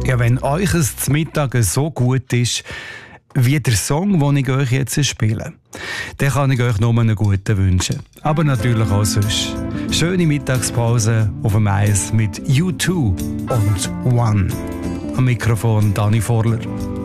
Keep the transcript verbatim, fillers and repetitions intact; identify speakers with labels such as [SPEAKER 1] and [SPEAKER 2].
[SPEAKER 1] Ja, wenn euch es zum Mittag so gut ist, wie der Song, den ich euch jetzt spiele, dann kann ich euch nur einen guten wünschen. Aber natürlich auch sonst. Schöne Mittagspause auf dem Eis mit U zwei und One. Am Mikrofon Dani Vorler.